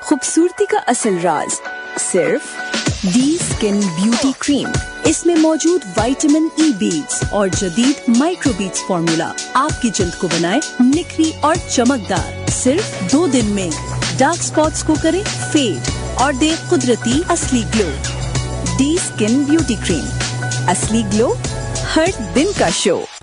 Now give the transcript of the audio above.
खूबसूरती का असल राज सिर्फ डी स्किन ब्यूटी क्रीम। इसमें मौजूद विटामिन ई बीड्स और जदीद माइक्रो बीड्स फॉर्मूला आपकी जल्द को बनाए निखरी और चमकदार। सिर्फ 2 दिन में डार्क स्पॉट्स को करे फेड और दे कुदरती असली glow. D skin beauty cream, असली ग्लो हर दिन का शो।